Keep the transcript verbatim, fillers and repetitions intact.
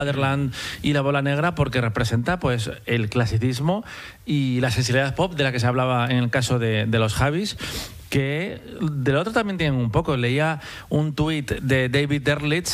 Wonderland y La Bola Negra porque representa pues el clasicismo y la sensibilidad pop de la que se hablaba en el caso de, de los Javis, que del otro también tienen un poco. Leía un tuit de David Derlitz